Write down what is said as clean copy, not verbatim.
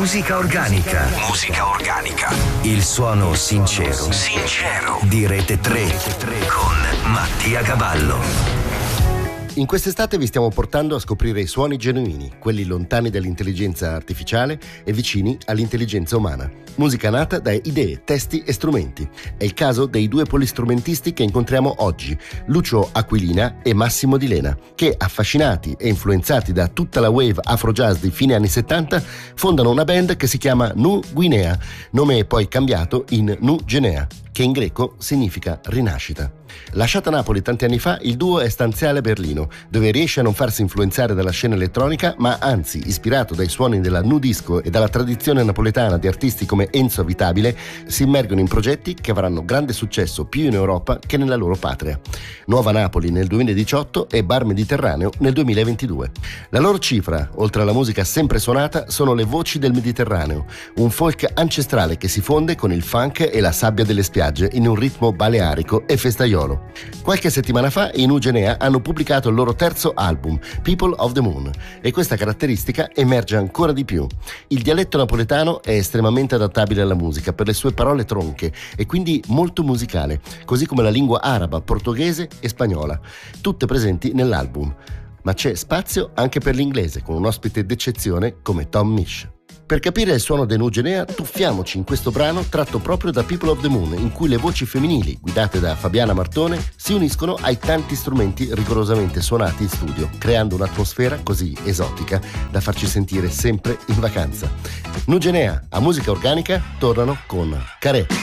Musica organica. Musica organica. Il suono sincero. Sincero. Di Rete 3 con Mattia Cavallo. In quest'estate vi stiamo portando a scoprire i suoni genuini, quelli lontani dall'intelligenza artificiale e vicini all'intelligenza umana. Musica nata da idee, testi e strumenti. È il caso dei due polistrumentisti che incontriamo oggi, Lucio Aquilina e Massimo Di Lena, che, affascinati e influenzati da tutta la wave afro-jazz di fine anni 70, fondano una band che si chiama Nu Guinea, nome poi cambiato in Nu Genea, che in greco significa rinascita. Lasciata Napoli tanti anni fa, il duo è stanziale a Berlino, dove riesce a non farsi influenzare dalla scena elettronica, ma anzi, ispirato dai suoni della nu disco e dalla tradizione napoletana di artisti come Enzo Abitabile, si immergono in progetti che avranno grande successo più in Europa che nella loro patria. Nuova Napoli nel 2018 e Bar Mediterraneo nel 2022. La loro cifra, oltre alla musica sempre suonata, sono le voci del Mediterraneo, un folk ancestrale che si fonde con il funk e la sabbia delle spiagge in un ritmo balearico e festaiolo. Qualche settimana fa i Nu Genea hanno pubblicato il loro terzo album, People of the Moon, e questa caratteristica emerge ancora di più. Il dialetto napoletano è estremamente adattabile alla musica per le sue parole tronche e quindi molto musicale, così come la lingua araba, portoghese e spagnola, tutte presenti nell'album. Ma c'è spazio anche per l'inglese, con un ospite d'eccezione come Tom Misch. Per capire il suono dei Nu Genea, tuffiamoci in questo brano tratto proprio da People of the Moon, in cui le voci femminili, guidate da Fabiana Martone, si uniscono ai tanti strumenti rigorosamente suonati in studio, creando un'atmosfera così esotica da farci sentire sempre in vacanza. Nu Genea, a musica organica, tornano con Carè.